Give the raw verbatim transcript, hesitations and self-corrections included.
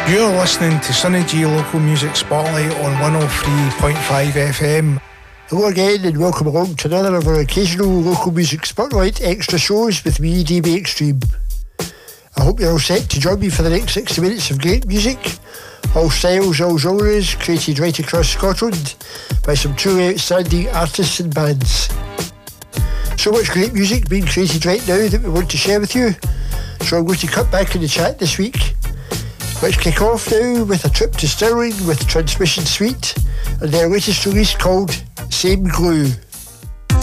You're listening to Sunny G Local Music Spotlight on one oh three point five F M. Hello again and welcome along to another of our occasional Local Music Spotlight extra shows with me, D B Extreme. I hope you're all set to join me for the next sixty minutes of great music, all styles, all genres, created right across Scotland by some truly outstanding artists and bands. So much great music being created right now that we want to share with you, so I'm going to cut back in the chat this week. Let's kick off now with a trip to Stirling with Transmission Suite and their latest release called Same Glue.